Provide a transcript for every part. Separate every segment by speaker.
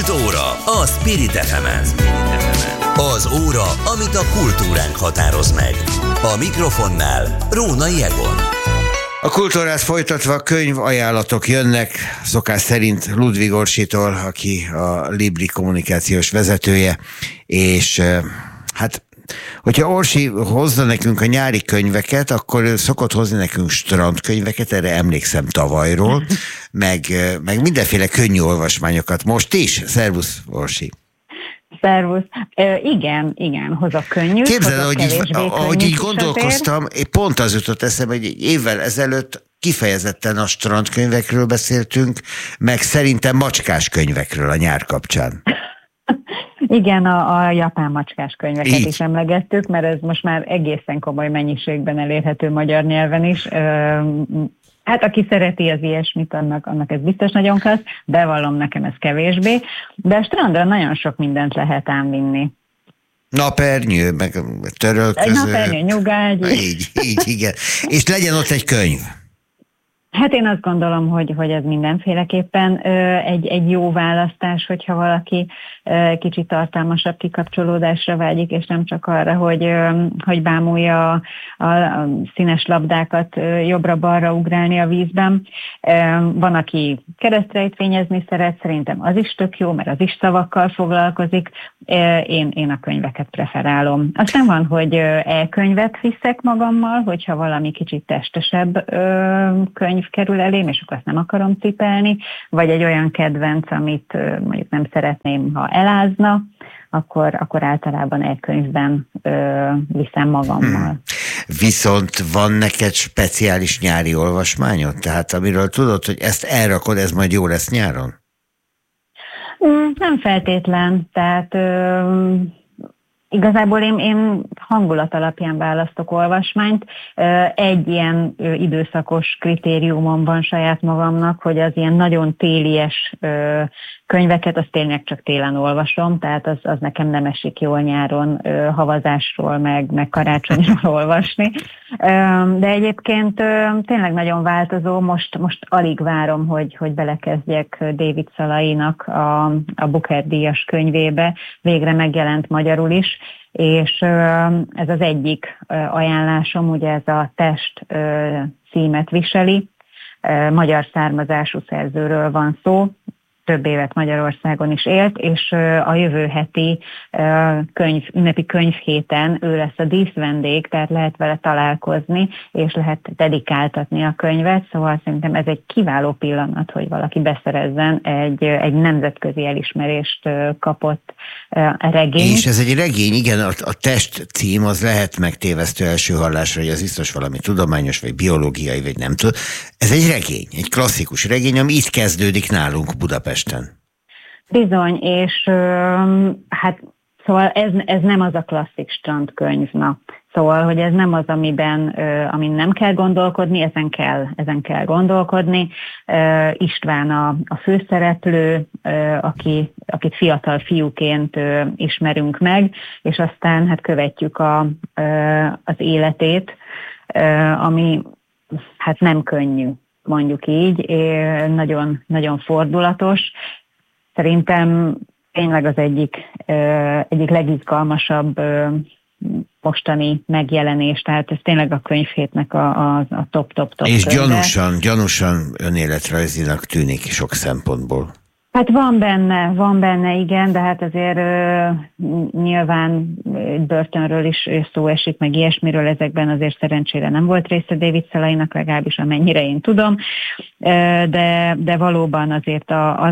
Speaker 1: Kultúra a Spirit FM-en. Az óra, amit a kultúránk határoz meg. A mikrofonnál Rónai Egon.
Speaker 2: A kultúrát folytatva könyvajánlatok jönnek, szokás szerint Ludwig Orsitól, aki a Libri kommunikációs vezetője, és hát hogyha Orsi hozza nekünk a nyári könyveket, akkor ő szokott hozni nekünk strandkönyveket, erre emlékszem tavalyról, meg mindenféle könnyű olvasmányokat. Most is. Szervusz, Orsi!
Speaker 3: Szervusz. Igen, hozok könnyűt.
Speaker 2: Képzeld, ahogy így gondolkoztam, pont az jutott eszembe, hogy egy évvel ezelőtt kifejezetten a strandkönyvekről beszéltünk, meg szerintem macskás könyvekről a nyár kapcsán.
Speaker 3: Igen, a japán macskás könyveket
Speaker 2: így
Speaker 3: is emlegettük, mert ez most már egészen komoly mennyiségben elérhető magyar nyelven is. Hát aki szereti az ilyesmit, annak ez biztos nagyon klassz, bevallom, nekem ez kevésbé, de a strandra nagyon sok mindent lehet ám vinni.
Speaker 2: Napernyő, meg törölköző.
Speaker 3: Napernyő, nyugágy.
Speaker 2: Így, igen. És legyen ott egy könyv.
Speaker 3: Hát én azt gondolom, hogy ez mindenféleképpen egy jó választás, hogyha valaki kicsit tartalmasabb kikapcsolódásra vágyik, és nem csak arra, hogy bámulja a színes labdákat jobbra-balra ugrálni a vízben. Van, aki keresztrejtvényezni szeret, szerintem az is tök jó, mert az is szavakkal foglalkozik. Én a könyveket preferálom. Aztán van, hogy e-könyvet viszek magammal, hogyha valami kicsit testesebb könyv kerül elém, és akkor azt nem akarom cipelni, vagy egy olyan kedvenc, amit mondjuk nem szeretném, ha elázna, akkor általában e-könyvben viszem magammal.
Speaker 2: Viszont van neked speciális nyári olvasmányod? Tehát amiről tudod, hogy ezt elrakod, ez majd jó lesz nyáron?
Speaker 3: Nem feltétlen, tehát igazából én hangulat alapján választok olvasmányt. Egy ilyen időszakos kritériumom van saját magamnak, hogy az ilyen nagyon télies könyveket, azt tényleg csak télen olvasom, tehát az nekem nem esik jól nyáron havazásról, meg karácsonyról olvasni. De egyébként tényleg nagyon változó, most alig várom, hogy belekezdjek David Szalainak a Booker díjas könyvébe, végre megjelent magyarul is, és ez az egyik ajánlásom, ugye ez a Test címet viseli, magyar származású szerzőről van szó, több évet Magyarországon is élt, és a jövő heti ünnepi könyvhéten ő lesz a díszvendég, tehát lehet vele találkozni, és lehet dedikáltatni a könyvet, szóval szerintem ez egy kiváló pillanat, hogy valaki beszerezzen egy nemzetközi elismerést kapott regényt.
Speaker 2: És ez egy regény, igen, a Test cím az lehet megtévesztő első hallásra, hogy az biztos valami tudományos, vagy biológiai, vagy nem tudom. Ez egy regény, egy klasszikus regény, ami itt kezdődik nálunk Budapesten.
Speaker 3: Bizony, és hát szóval ez nem az a klasszik strandkönyv, szóval, hogy ez nem az, amin nem kell gondolkodni, ezen kell gondolkodni. István a főszereplő, akit fiatal fiúként ismerünk meg, és aztán hát követjük az életét, ami hát nem könnyű, mondjuk így, nagyon, nagyon fordulatos. Szerintem tényleg az egyik legizgalmasabb mostani megjelenés, tehát ez tényleg a könyvhétnek a top
Speaker 2: És
Speaker 3: könyve.
Speaker 2: gyanúsan önéletrajzinak tűnik sok szempontból.
Speaker 3: Hát van benne, igen, de hát azért nyilván börtönről is szó esik, meg ilyesmiről, ezekben azért szerencsére nem volt része David Szalainak, legalábbis amennyire én tudom, de valóban azért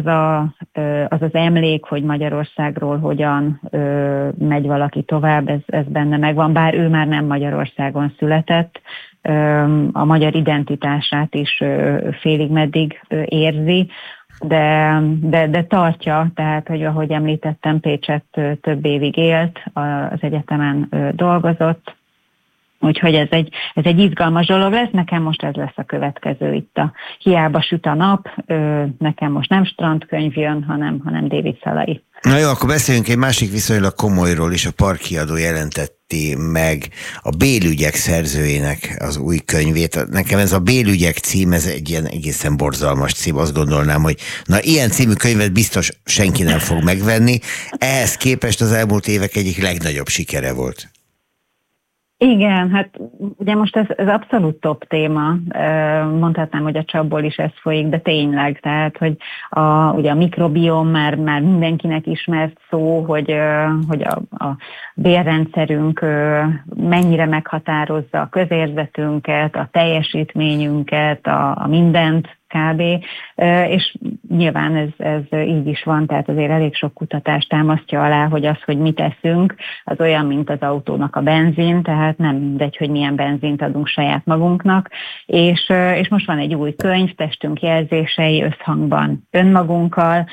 Speaker 3: az emlék, hogy Magyarországról hogyan megy valaki tovább, ez benne megvan, bár ő már nem Magyarországon született, a magyar identitását is félig meddig érzi, de tartja, tehát, hogy ahogy említettem, Pécsett több évig élt, az egyetemen dolgozott, úgyhogy ez egy izgalmas dolog lesz, nekem most ez lesz a következő itt Hiába süt a nap, nekem most nem strandkönyv jön, hanem David Szalai.
Speaker 2: Na jó, akkor beszéljünk egy másik viszonylag komolyról is, a Park kiadó jelentett jelenti meg a Bélügyek szerzőjének az új könyvét. Nekem ez a Bélügyek cím, ez egy ilyen egészen borzalmas cím. Azt gondolnám, hogy na ilyen című könyvet biztos senki nem fog megvenni. Ehhez képest az elmúlt évek egyik legnagyobb sikere volt.
Speaker 3: Igen, hát ugye most ez abszolút top téma, mondhatnám, hogy a csapból is ez folyik, de tényleg, tehát, hogy ugye a mikrobiom már mindenkinek ismert szó, hogy a bélrendszerünk mennyire meghatározza a közérzetünket, a teljesítményünket, a mindent, kb. És nyilván ez így is van, tehát azért elég sok kutatás támasztja alá, hogy az, hogy mit eszünk, az olyan, mint az autónak a benzin, tehát nem mindegy, hogy milyen benzint adunk saját magunknak, és most van egy új könyv, Testünk jelzései összhangban önmagunkkal,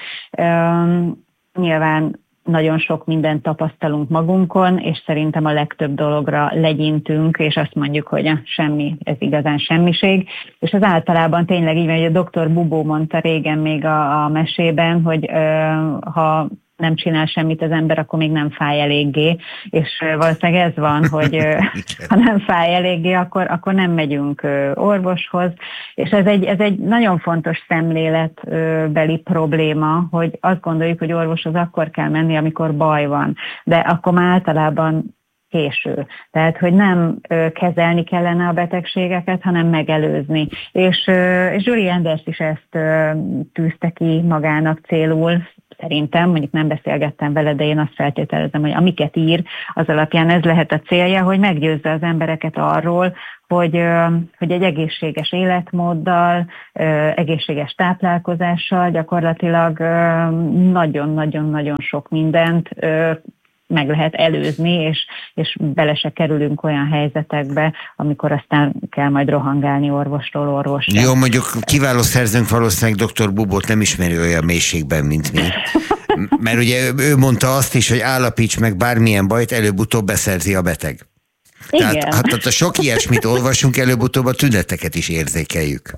Speaker 3: nyilván nagyon sok mindent tapasztalunk magunkon, és szerintem a legtöbb dologra legyintünk, és azt mondjuk, hogy semmi, ez igazán semmiség. És az általában tényleg így van, hogy a Dr. Bubó mondta régen még a mesében, hogy ha nem csinál semmit az ember, akkor még nem fáj eléggé, és valószínűleg ez van, hogy ha nem fáj eléggé, akkor nem megyünk orvoshoz, és ez egy nagyon fontos szemléletbeli probléma, hogy azt gondoljuk, hogy orvoshoz akkor kell menni, amikor baj van, de akkor már általában késő. Tehát, hogy nem kezelni kellene a betegségeket, hanem megelőzni. És Julie Anders is ezt tűzte ki magának célul, szerintem, mondjuk nem beszélgettem vele, de én azt feltételezem, hogy amiket ír, az alapján ez lehet a célja, hogy meggyőzze az embereket arról, hogy egy egészséges életmóddal, egészséges táplálkozással gyakorlatilag nagyon-nagyon-nagyon sok mindent meg lehet előzni, és bele se kerülünk olyan helyzetekbe, amikor aztán kell majd rohangálni orvostól orvosra.
Speaker 2: Jó, mondjuk kiváló szerzőnk valószínűleg dr. Bubót nem ismeri olyan mélységben, mint mi. Mert ugye ő mondta azt is, hogy állapíts meg bármilyen bajt, előbb-utóbb beszerzi a beteg.
Speaker 3: Igen.
Speaker 2: Tehát hát a sok ilyesmit olvasunk, előbb-utóbb a tüneteket is érzékeljük.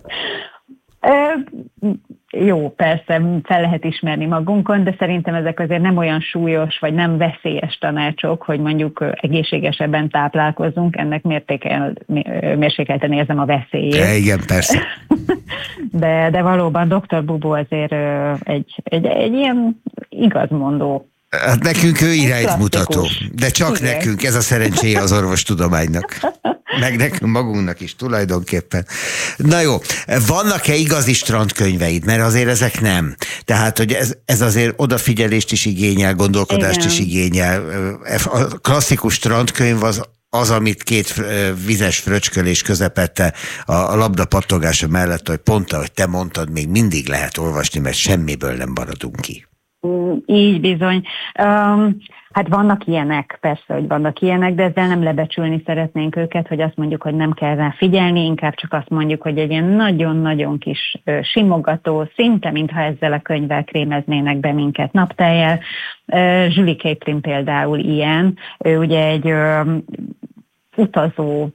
Speaker 3: Jó, persze, fel lehet ismerni magunkon, de szerintem ezek azért nem olyan súlyos, vagy nem veszélyes tanácsok, hogy mondjuk egészségesebben táplálkozzunk, ennek mérsékelten érzem a veszélyét.
Speaker 2: Igen, persze.
Speaker 3: De valóban Dr. Bubó azért egy ilyen igazmondó.
Speaker 2: Hát nekünk ő iránymutató, de csak igen. Nekünk, ez a szerencséje az orvostudománynak. Meg nekünk magunknak is tulajdonképpen. Na jó, vannak-e igazi strandkönyveid? Mert azért ezek nem. Tehát, hogy ez azért odafigyelést is igényel, gondolkodást igen. is igényel. A klasszikus strandkönyv az, amit két vizes fröcskölés közepette a labda pattogása mellett, hogy pont ahogy te mondtad, még mindig lehet olvasni, mert semmiből nem maradunk ki.
Speaker 3: Így bizony. Hát vannak ilyenek, persze, hogy vannak ilyenek, de ezzel nem lebecsülni szeretnénk őket, hogy azt mondjuk, hogy nem kell rá figyelni, inkább csak azt mondjuk, hogy egy ilyen nagyon-nagyon kis simogató, szinte mintha ezzel a könyvvel krémeznének be minket naptejjel. Julie Caplan például ilyen, ő ugye egy utazó,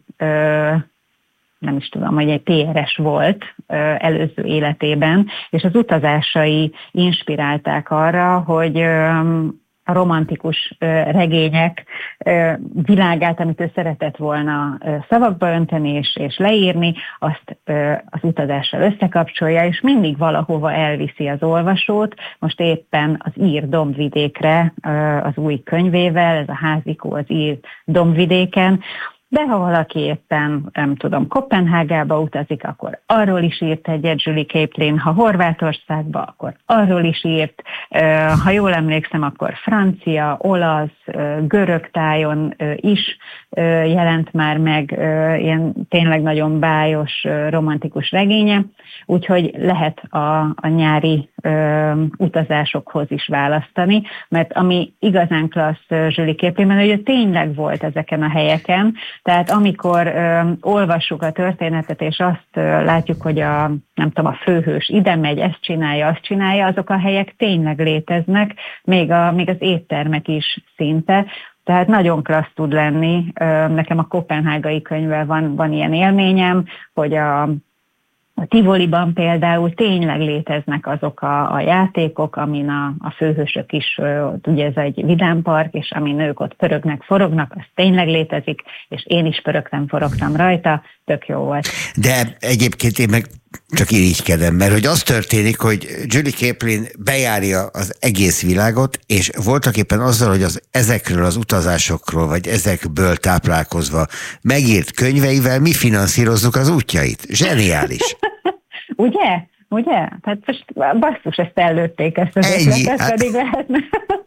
Speaker 3: nem is tudom, hogy egy PRS volt előző életében, és az utazásai inspirálták arra, hogy a romantikus regények világát, amit ő szeretett volna szavakba önteni és leírni, azt az utazással összekapcsolja, és mindig valahova elviszi az olvasót. Most éppen az ír dombvidékre az új könyvével, ez a házikó az ír dombvidéken, de ha valaki éppen, nem tudom, Koppenhágába utazik, akkor arról is írt egyet Julie Caplan, ha Horvátországba, akkor arról is írt, ha jól emlékszem, akkor francia, olasz, görög tájon is jelent már meg ilyen tényleg nagyon bájos, romantikus regénye, úgyhogy lehet a nyári utazásokhoz is választani, mert ami igazán klassz Julie Caplanben, hogy ő tényleg volt ezeken a helyeken, tehát amikor olvassuk a történetet, és azt látjuk, hogy nem tudom, a főhős ide megy, ezt csinálja, azt csinálja, azok a helyek tényleg léteznek, még az éttermek is szinte, tehát nagyon klassz tud lenni. Nekem a koppenhágai könyvvel van ilyen élményem, hogy A Tivoliban például tényleg léteznek azok a játékok, amin a főhősök is, ugye ez egy vidámpark, és amin ők ott pörögnek, forognak, az tényleg létezik, és én is pörögtem, forogtam rajta, tök jó volt.
Speaker 2: De egyébként én meg csak irigykedem, mert hogy az történik, hogy Julie Kaplan bejárja az egész világot, és voltaképpen azzal, hogy ezekről az utazásokról, vagy ezekből táplálkozva megírt könyveivel mi finanszírozzuk az útjait. Zseniális.
Speaker 3: Ugye? Ugye? Tehát most basszus, ezt előtték, ezt az ötletet, pedig lehetne.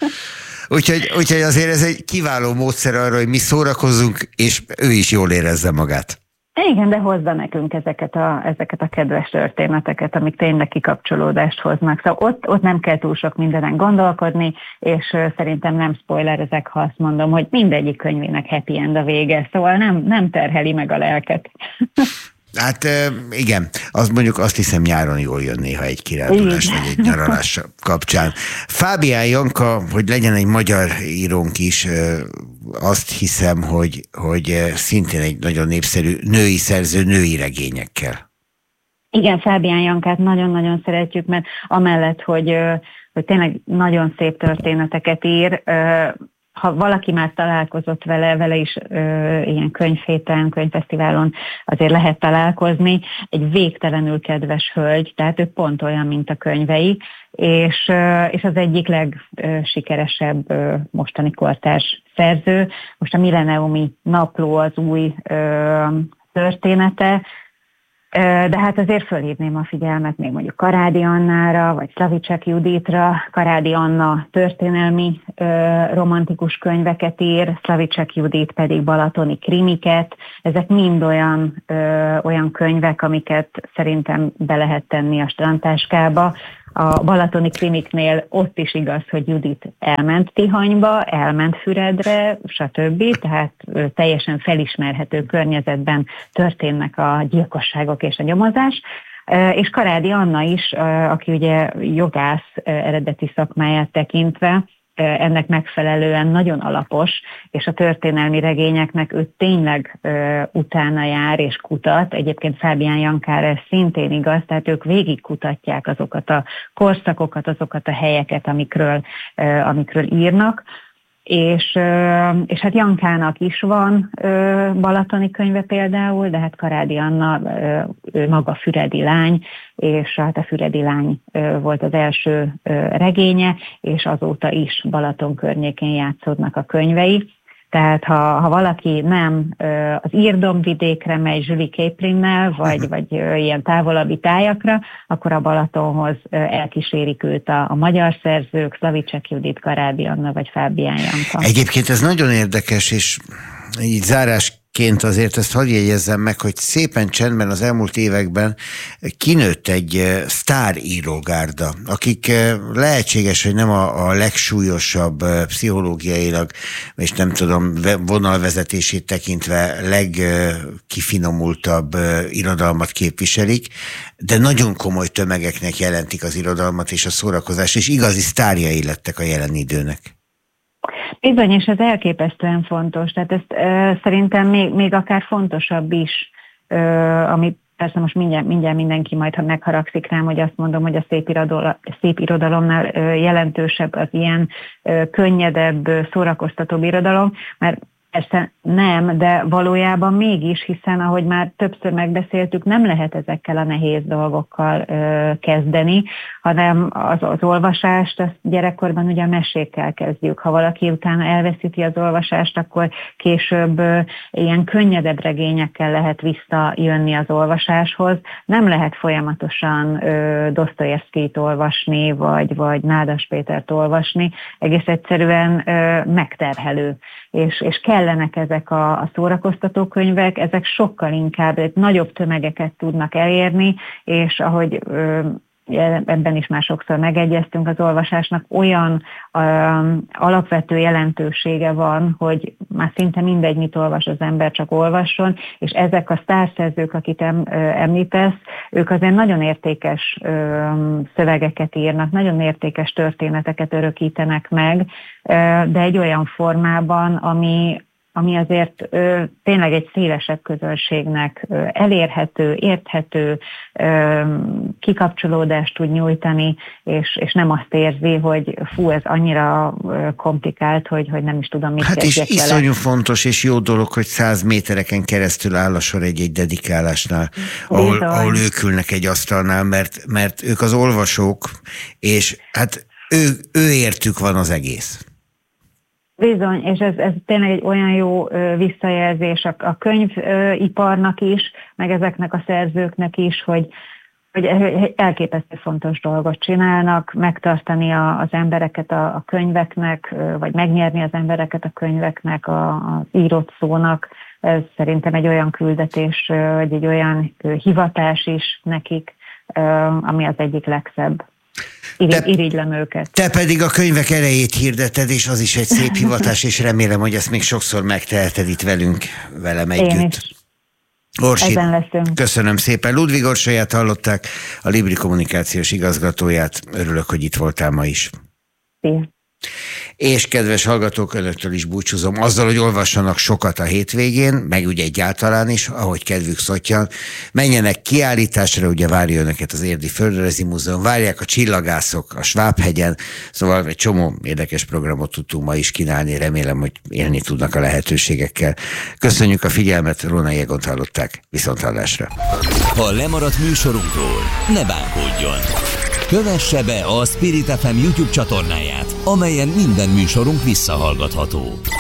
Speaker 2: Úgyhogy azért ez egy kiváló módszer arra, hogy mi szórakozzunk, és ő is jól érezze magát.
Speaker 3: Igen, de hozza nekünk ezeket a kedves történeteket, amik tényleg kikapcsolódást hoznak. Szóval ott nem kell túl sok mindenen gondolkodni, és szerintem nem spoilerezek, ha azt mondom, hogy mindegyik könyvének happy end a vége, szóval nem terheli meg a lelket. Hát
Speaker 2: igen, mondjuk azt hiszem nyáron jól jön néha egy kirándulás vagy egy nyaralás kapcsán. Fábián Janka, hogy legyen egy magyar írónk is, azt hiszem, hogy szintén egy nagyon népszerű női szerző női regényekkel.
Speaker 3: Igen, Fábián Jankát nagyon-nagyon szeretjük, mert amellett, hogy tényleg nagyon szép történeteket ír, ha valaki már találkozott vele is ilyen könyvhéten, könyvfesztiválon azért lehet találkozni, egy végtelenül kedves hölgy, tehát ő pont olyan, mint a könyvei, és az egyik legsikeresebb mostani kortárs szerző. Most a Milleniumi Napló az új története, de hát azért fölhívném a figyelmet még mondjuk Karádi Annára, vagy Szlavicek Juditra. Karádi Anna történelmi romantikus könyveket ír, Szlavicek Judit pedig balatoni krimiket. Ezek mind olyan könyvek, amiket szerintem be lehet tenni a strandtáskába. A balatoni krimiknél ott is igaz, hogy Judit elment Tihanyba, elment Füredre, stb. Tehát teljesen felismerhető környezetben történnek a gyilkosságok és a nyomozás. És Karádi Anna is, aki ugye jogász eredeti szakmáját tekintve, ennek megfelelően nagyon alapos, és a történelmi regényeknek ő tényleg utána jár és kutat. Egyébként Fábián Jankára ez szintén igaz, tehát ők végig kutatják azokat a korszakokat, azokat a helyeket, amikről írnak. És hát Jankának is van balatoni könyve például, de hát Karádi Anna ő maga füredi lány, és hát a Füredi Lány volt az első regénye, és azóta is Balaton környékén játszódnak a könyvei. Tehát ha valaki nem az Írdomvidékre megy Julie Kaplannel, vagy ilyen távolabbi tájakra, akkor a Balatonhoz elkísérik őt a magyar szerzők, Szlavicek Judit, Karádi Anna vagy Fábián Janka.
Speaker 2: Egyébként ez nagyon érdekes, és így zárásként azért ezt hadd jegyezzem meg, hogy szépen csendben az elmúlt években kinőtt egy sztárírógárda, akik lehetséges, hogy nem a legsúlyosabb pszichológiailag, és nem tudom, vonalvezetését tekintve legkifinomultabb irodalmat képviselik, de nagyon komoly tömegeknek jelentik az irodalmat és a szórakozást, és igazi sztárjai lettek a jelen időnek.
Speaker 3: Bizony, és ez elképesztően fontos. Tehát ez szerintem még akár fontosabb is, ami persze most mindjárt mindenki majd, ha megharagszik rám, hogy azt mondom, hogy a szép irodalomnál jelentősebb az ilyen könnyedebb, szórakoztatóbb irodalom, mert persze nem, de valójában mégis, hiszen ahogy már többször megbeszéltük, nem lehet ezekkel a nehéz dolgokkal kezdeni, hanem az olvasást, azt gyerekkorban ugye a mesékkel kezdjük. Ha valaki utána elveszíti az olvasást, akkor később ilyen könnyedebb regényekkel lehet visszajönni az olvasáshoz. Nem lehet folyamatosan Dosztojevszkijt olvasni, vagy Nádas Pétert olvasni. Egész egyszerűen megterhelő. És kellenek ezek a szórakoztató könyvek, ezek sokkal inkább nagyobb tömegeket tudnak elérni, és ahogy ebben is már sokszor megegyeztünk, az olvasásnak olyan alapvető jelentősége van, hogy már szinte mindegy, mit olvas az ember, csak olvasson, és ezek a sztárszerzők, akit említesz, ők azért nagyon értékes szövegeket írnak, nagyon értékes történeteket örökítenek meg, de egy olyan formában, ami azért tényleg egy szélesebb közönségnek elérhető, érthető, kikapcsolódást tud nyújtani, és nem azt érzi, hogy fú, ez annyira komplikált, hogy nem is tudom, mit kezdjek vele.
Speaker 2: Hát és iszonyú fontos és jó dolog, hogy 100 métereken keresztül áll a sor egy dedikálásnál, ahol ők ülnek egy asztalnál, mert ők az olvasók, és hát ő értük van az egész.
Speaker 3: Bizony, és ez tényleg egy olyan jó visszajelzés a könyviparnak is, meg ezeknek a szerzőknek is, hogy elképesztő fontos dolgot csinálnak, megtartani az embereket a könyveknek, vagy megnyerni az embereket a könyveknek, az írott szónak. Ez szerintem egy olyan küldetés, vagy egy olyan hivatás is nekik, ami az egyik legszebb. Irigylem őket.
Speaker 2: Te pedig a könyvek erejét hirdeted, és az is egy szép hivatás, és remélem, hogy ezt még sokszor megteheted itt velem együtt. Orsi, köszönöm szépen. Ludvig Orsolyát hallották, a Libri kommunikációs igazgatóját. Örülök, hogy itt voltál ma is.
Speaker 3: Szia.
Speaker 2: És kedves hallgatók, önöktől is búcsúzom azzal, hogy olvassanak sokat a hétvégén, meg ugye egyáltalán is, ahogy kedvük szotjan. Menjenek kiállításra, ugye várja önöket az Érdi Földrajzi Múzeum, várják a Csillagászok a Svábhegyen, szóval egy csomó érdekes programot tudtunk ma is kínálni, remélem, hogy élni tudnak a lehetőségekkel. Köszönjük a figyelmet, Rónai Egont hallották, viszonthallásra.
Speaker 1: Ha lemaradt műsorunkról, ne bánkodjon! Kövesse be a Spirit FM YouTube csatornáját, amelyen minden műsorunk visszahallgatható.